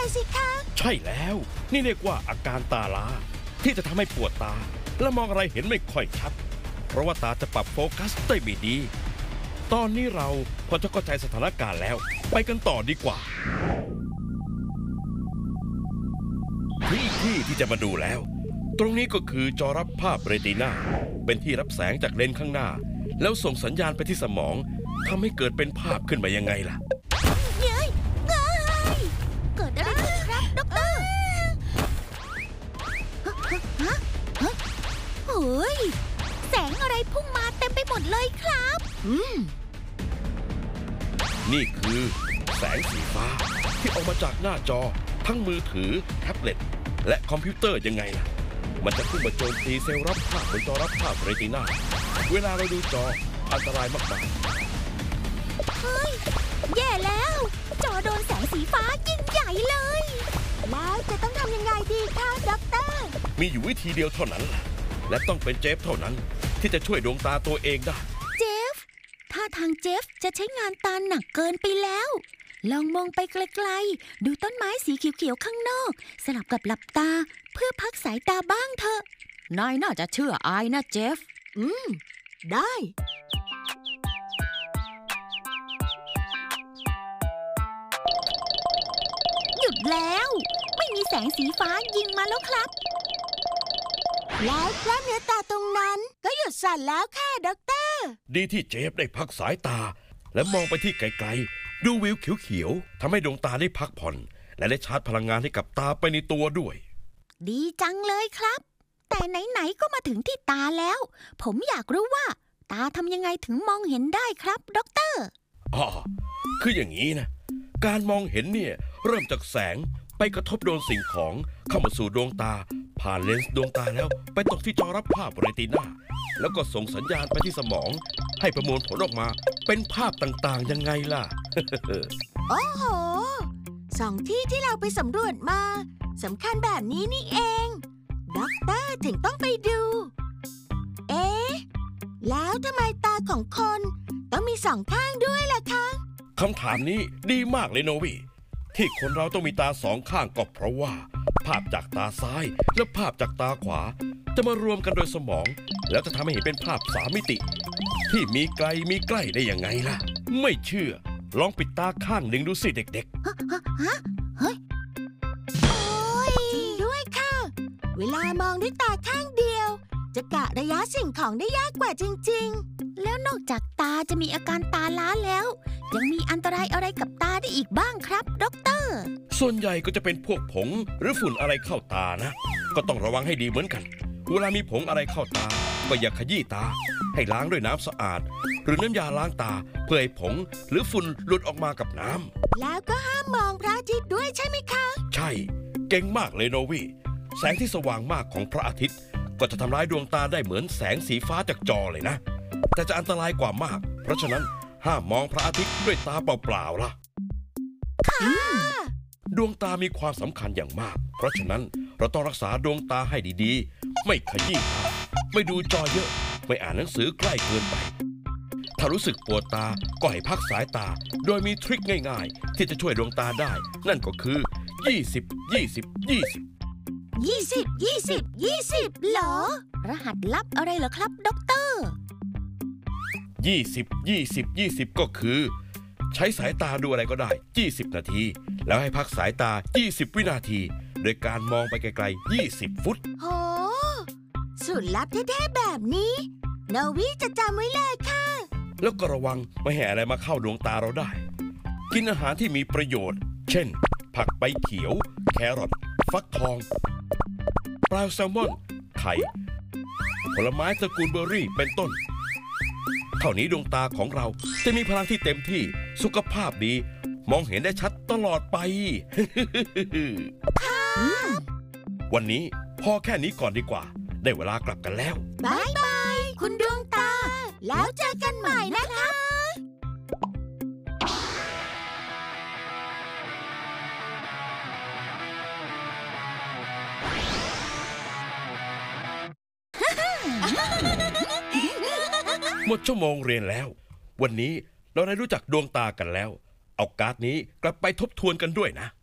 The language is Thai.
เลยสิคะใช่แล้วนี่เรียกว่าอาการตาล้าที่จะทำให้ปวดตาและมองอะไรเห็นไม่ค่อยชัดเพราะว่าตาจะปรับโฟกัสได้ไม่ดีตอนนี้เราพอจะเข้าใจสถานการณ์แล้วไปกันต่อดีกว่าถึงอีกที่จะมาดูแล้วตรงนี้ก็คือจอรับภาพเรตินาเป็นที่รับแสงจากเลนส์ข้างหน้าแล้วส่งสัญญาณไปที่สมองทำให้เกิดเป็นภาพขึ้นมายังไงล่ะเย้ยเกิดอะไรขึ้นครับด็อกเตอร์โอ้ยแสงอะไรพุ่งมาเต็มไปหมดเลยครับนี่คือแสงสีฟ้าที่ออกมาจากหน้าจอทั้งมือถือแท็บเล็ตและคอมพิวเตอร์ยังไงล่ะมันจะขึ้นมาโจมตีเซลล์รับภาพบนจอรับภาพเรตินาเวลาเราดูจออันตรายมากๆเฮ้ยแย่แล้วจอโดนแสงสีฟ้ายิ่งใหญ่เลยแล้วจะต้องทำยังไงดีคะด็อกเตอร์มีอยู่วิธีเดียวเท่านั้นล่ะและต้องเป็นเจฟเท่านั้นที่จะช่วยดวงตาตัวเองได้เจฟถ้าทางเจฟจะใช้งานตาหนักเกินไปแล้วลองมองไปไกลๆดูต้นไม้สีเขียวๆข้างนอกสลับกับหลับตาเพื่อพักสายตาบ้างเถอะนายน่าจะเชื่ออายนะเจฟได้หยุดแล้วไม่มีแสงสีฟ้ายิงมาแล้วครับแล้วกล้ามเนื้อตาตรงนั้นก็หยุดสั่นแล้วค่ะด็อกเตอร์ดีที่เจฟได้พักสายตาและมองไปที่ไกลๆดูวิวเขียวๆทำให้ดวงตาได้พักผ่อนและได้ชาร์จพลังงานให้กับตาไปในตัวด้วยดีจังเลยครับแต่ไหนๆก็มาถึงที่ตาแล้วผมอยากรู้ว่าตาทำยังไงถึงมองเห็นได้ครับด็อกเตอร์คืออย่างนี้นะการมองเห็นเนี่ยเริ่มจากแสงไปกระทบโดนสิ่งของเข้ามาสู่ดวงตาผ่านเลนส์ดวงตาแล้วไปตกที่จอรับภาพเรตินาแล้วก็ส่งสัญญาณไปที่สมองให้ประมวลผลออกมาเป็นภาพต่างๆยังไงล่ะโอ้โห2 ที่ที่เราไปสำรวจมาสำคัญแบบนี้นี่เองด็อกเตอร์ถึงต้องไปดูแล้วทำไมตาของคนต้องมี2 ข้างด้วยล่ะคะคำถามนี้ดีมากเลยโนวิที่คนเราต้องมีตา2 ข้างก็เพราะว่าภาพจากตาซ้ายและภาพจากตาขวาจะมารวมกันโดยสมองแล้วจะทำให้เห็นเป็นภาพ3 มิติที่มีไกลมีใกล้ได้ยังไงล่ะไม่เชื่อลองปิดตาข้างหนึ่งดูสิเด็กๆเฮ้ยโอ้ยจริงด้วยค่ะเวลามองด้วยตาข้างเดียวจะกะระยะสิ่งของได้ยากกว่าจริงๆแล้วนอกจากตาจะมีอาการตาล้าแล้วยังมีอันตรายอะไรกับตาได้อีกบ้างครับด็อกเตอร์ส่วนใหญ่ก็จะเป็นพวกผงหรือฝุ่นอะไรเข้าตานะก็ต้องระวังให้ดีเหมือนกันเวลามีผงอะไรเข้าตาก็อย่าขยี้ตาให้ล้างด้วยน้ำสะอาดหรือน้ำยาล้างตาเพื่อให้ผงหรือฝุ่นหลุดออกมากับน้ำแล้วก็ห้ามมองพระอาทิตย์ด้วยใช่ไหมคะใช่เก่งมากเลยโนวิแสงที่สว่างมากของพระอาทิตย์ก็จะทำร้ายดวงตาได้เหมือนแสงสีฟ้าจากจอเลยนะแต่จะอันตรายกว่ามากเพราะฉะนั้นห้ามมองพระอาทิตย์ด้วยตาเปล่าๆล่ะค่ะดวงตามีความสำคัญอย่างมากเพราะฉะนั้นเราต้องรักษาดวงตาให้ดีๆไม่ขยี้ตาไม่ดูจอเยอะไม่อ่านหนังสือใกล้เกินไปถ้ารู้สึกปวดตาก็ให้พักสายตาโดยมีทริคง่ายๆที่จะช่วยดวงตาได้นั่นก็คือ 20เหรอรหัสลับอะไรเหรอครับด็อกเตอร์ 20ก็คือใช้สายตาดูอะไรก็ได้20 นาทีแล้วให้พักสายตา20 วินาทีโดยการมองไปไกลๆ20 ฟุตโหสูตรลับแท้ๆแบบนี้โนวิจะจำไว้เลยค่ะแล้วก็ระวังไม่ให้อะไรมาเข้าดวงตาเราได้กินอาหารที่มีประโยชน์เช่นผักใบเขียวแครอทฟักทองปลาแซลมอนไข่ผลไม้ตระกูลเบอร์รี่เป็นต้นเท่านี้ดวงตาของเราจะมีพลังที่เต็มที่สุขภาพดีมองเห็นได้ชัดตลอดไปวันนี้พอแค่นี้ก่อนดีกว่าได้เวลากลับกันแล้วบ๊ายบายคุณดวงตาแล้วเจอกันใหม่นะคะหมดชั่วโมงเรียนแล้ววันนี้เราได้รู้จักดวงตากันแล้วเอาการ์ดนี้กลับไปทบทวนกันด้วยนะ